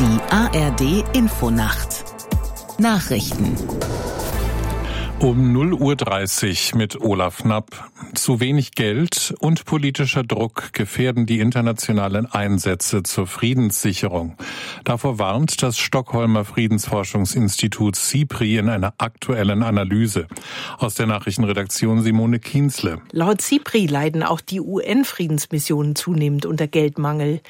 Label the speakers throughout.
Speaker 1: Die ARD-Infonacht. Nachrichten.
Speaker 2: Um 0:30 Uhr mit Olaf Knapp. Zu wenig Geld und politischer Druck gefährden die internationalen Einsätze zur Friedenssicherung. Davor warnt das Stockholmer Friedensforschungsinstitut SIPRI in einer aktuellen Analyse. Aus der Nachrichtenredaktion Simone Kienzle.
Speaker 3: Laut SIPRI leiden auch die UN-Friedensmissionen zunehmend unter Geldmangel.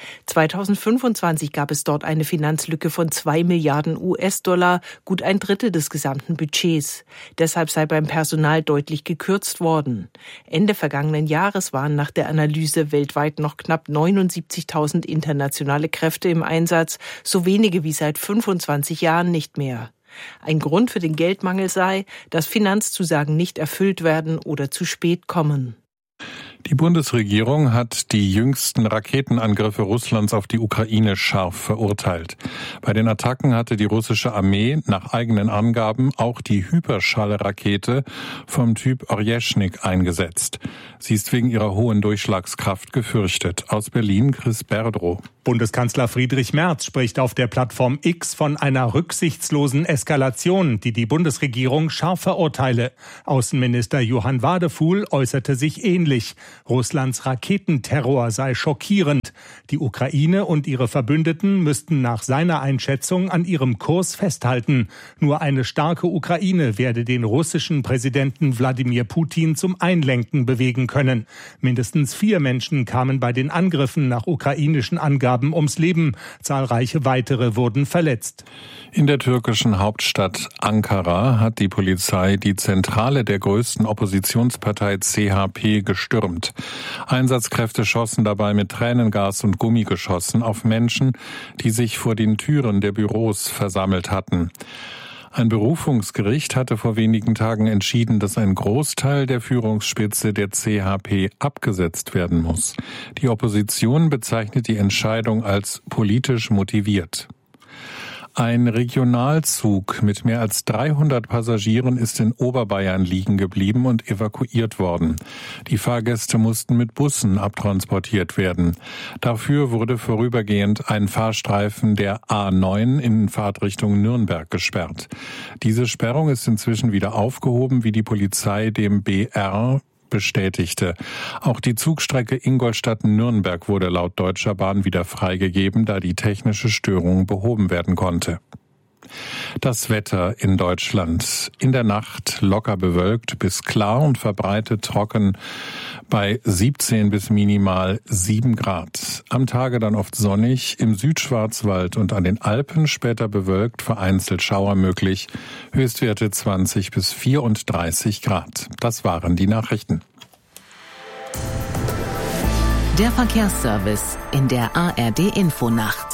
Speaker 3: 2025 gab es dort eine Finanzlücke von 2 Milliarden US-Dollar, gut ein Drittel des gesamten Budgets. Deshalb sei beim Personal deutlich gekürzt worden. Ende vergangenen Jahres waren nach der Analyse weltweit noch knapp 79.000 internationale Kräfte im Einsatz, so wenige wie seit 25 Jahren nicht mehr. Ein Grund für den Geldmangel sei, dass Finanzzusagen nicht erfüllt werden oder zu spät kommen.
Speaker 2: Die Bundesregierung hat die jüngsten Raketenangriffe Russlands auf die Ukraine scharf verurteilt. Bei den Attacken hatte die russische Armee nach eigenen Angaben auch die Hyperschallrakete vom Typ Orjeschnik eingesetzt. Sie ist wegen ihrer hohen Durchschlagskraft gefürchtet. Aus Berlin Chris Berdrow.
Speaker 4: Bundeskanzler Friedrich Merz spricht auf der Plattform X von einer rücksichtslosen Eskalation, die die Bundesregierung scharf verurteile. Außenminister Johann Wadefuhl äußerte sich ähnlich. Russlands Raketenterror sei schockierend. Die Ukraine und ihre Verbündeten müssten nach seiner Einschätzung an ihrem Kurs festhalten. Nur eine starke Ukraine werde den russischen Präsidenten Wladimir Putin zum Einlenken bewegen können. Mindestens 4 Menschen kamen bei den Angriffen nach ukrainischen Angaben ums Leben. Zahlreiche weitere wurden verletzt.
Speaker 2: In der türkischen Hauptstadt Ankara hat die Polizei die Zentrale der größten Oppositionspartei CHP gestürmt. Einsatzkräfte schossen dabei mit Tränengas und Gummigeschossen auf Menschen, die sich vor den Türen der Büros versammelt hatten. Ein Berufungsgericht hatte vor wenigen Tagen entschieden, dass ein Großteil der Führungsspitze der CHP abgesetzt werden muss. Die Opposition bezeichnet die Entscheidung als politisch motiviert. Ein Regionalzug mit mehr als 300 Passagieren ist in Oberbayern liegen geblieben und evakuiert worden. Die Fahrgäste mussten mit Bussen abtransportiert werden. Dafür wurde vorübergehend ein Fahrstreifen der A9 in Fahrtrichtung Nürnberg gesperrt. Diese Sperrung ist inzwischen wieder aufgehoben, wie die Polizei dem BR bestätigte. Auch die Zugstrecke Ingolstadt-Nürnberg wurde laut Deutscher Bahn wieder freigegeben, da die technische Störung behoben werden konnte. Das Wetter in Deutschland. In der Nacht locker bewölkt bis klar und verbreitet trocken bei 17 bis minimal 7 Grad. Am Tage dann oft sonnig, im Südschwarzwald und an den Alpen später bewölkt, vereinzelt Schauer möglich. Höchstwerte 20 bis 34 Grad. Das waren die Nachrichten.
Speaker 1: Der Verkehrsservice in der ARD-Infonacht.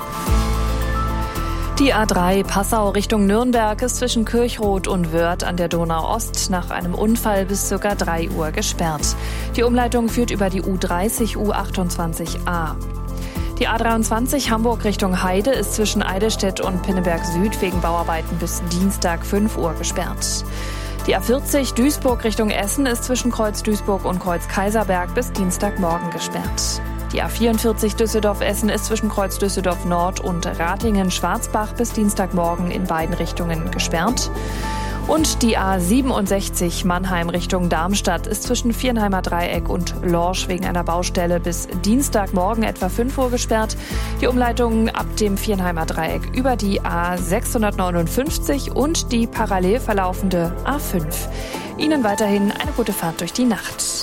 Speaker 5: Die A3 Passau Richtung Nürnberg ist zwischen Kirchroth und Wörth an der Donau-Ost nach einem Unfall bis ca. 3 Uhr gesperrt. Die Umleitung führt über die U30 U28a. Die A23 Hamburg Richtung Heide ist zwischen Eidelstedt und Pinneberg Süd wegen Bauarbeiten bis Dienstag 5 Uhr gesperrt. Die A40 Duisburg Richtung Essen ist zwischen Kreuz Duisburg und Kreuz Kaiserberg bis Dienstagmorgen gesperrt. Die A44 Düsseldorf-Essen ist zwischen Kreuz Düsseldorf Nord und Ratingen-Schwarzbach bis Dienstagmorgen in beiden Richtungen gesperrt. Und die A67 Mannheim Richtung Darmstadt ist zwischen Viernheimer Dreieck und Lorsch wegen einer Baustelle bis Dienstagmorgen etwa 5 Uhr gesperrt. Die Umleitung ab dem Viernheimer Dreieck über die A659 und die parallel verlaufende A5. Ihnen weiterhin eine gute Fahrt durch die Nacht.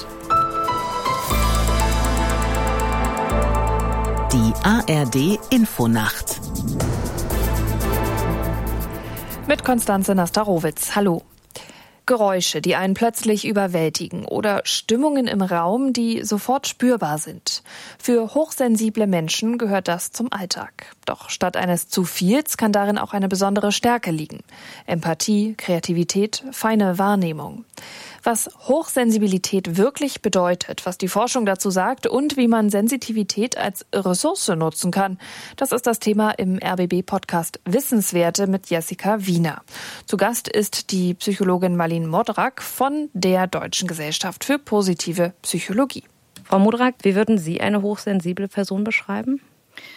Speaker 1: Die ARD-Infonacht.
Speaker 5: Mit Konstanze Nastarowitz. Hallo. Geräusche, die einen plötzlich überwältigen oder Stimmungen im Raum, die sofort spürbar sind. Für hochsensible Menschen gehört das zum Alltag. Doch statt eines zu viels kann darin auch eine besondere Stärke liegen. Empathie, Kreativität, feine Wahrnehmung. Was Hochsensibilität wirklich bedeutet, was die Forschung dazu sagt und wie man Sensitivität als Ressource nutzen kann, das ist das Thema im RBB-Podcast Wissenswerte mit Jessica Wiener. Zu Gast ist die Psychologin Marlene Modrak von der Deutschen Gesellschaft für positive Psychologie.
Speaker 6: Frau Modrak, wie würden Sie eine hochsensible Person beschreiben?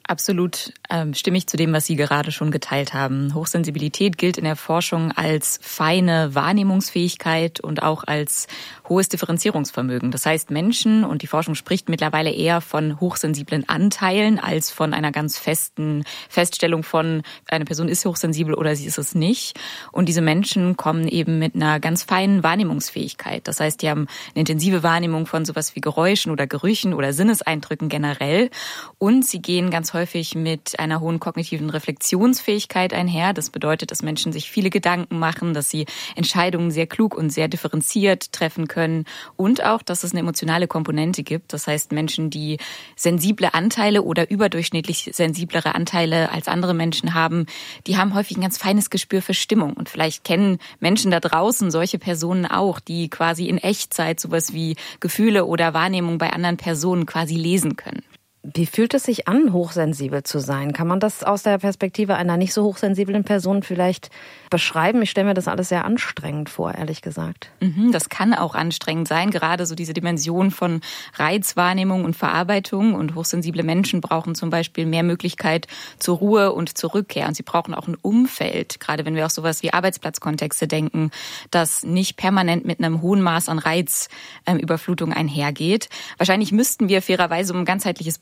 Speaker 6: Absolut stimme ich zu dem, was Sie gerade schon geteilt haben. Hochsensibilität gilt in der Forschung als feine Wahrnehmungsfähigkeit und auch als hohes Differenzierungsvermögen. Das heißt, Menschen, und die Forschung spricht mittlerweile eher von hochsensiblen Anteilen als von einer ganz festen Feststellung von, eine Person ist hochsensibel oder sie ist es nicht. Und diese Menschen kommen eben mit einer ganz feinen Wahrnehmungsfähigkeit. Das heißt, die haben eine intensive Wahrnehmung von sowas wie Geräuschen oder Gerüchen oder Sinneseindrücken generell. Und sie gehen ganz häufig mit einer hohen kognitiven Reflexionsfähigkeit einher. Das bedeutet, dass Menschen sich viele Gedanken machen, dass sie Entscheidungen sehr klug und sehr differenziert treffen können und auch, dass es eine emotionale Komponente gibt. Das heißt, Menschen, die sensible Anteile oder überdurchschnittlich sensiblere Anteile als andere Menschen haben, die haben häufig ein ganz feines Gespür für Stimmung. Und vielleicht kennen Menschen da draußen solche Personen auch, die quasi in Echtzeit sowas wie Gefühle oder Wahrnehmung bei anderen Personen quasi lesen können.
Speaker 7: Wie fühlt es sich an, hochsensibel zu sein? Kann man das aus der Perspektive einer nicht so hochsensiblen Person vielleicht beschreiben? Ich stelle mir das alles sehr anstrengend vor, ehrlich gesagt.
Speaker 6: Das kann auch anstrengend sein, gerade so diese Dimension von Reizwahrnehmung und Verarbeitung. Und hochsensible Menschen brauchen zum Beispiel mehr Möglichkeit zur Ruhe und zur Rückkehr. Und sie brauchen auch ein Umfeld, gerade wenn wir auch sowas wie Arbeitsplatzkontexte denken, das nicht permanent mit einem hohen Maß an Reizüberflutung einhergeht. Wahrscheinlich müssten wir fairerweise, um ein ganzheitliches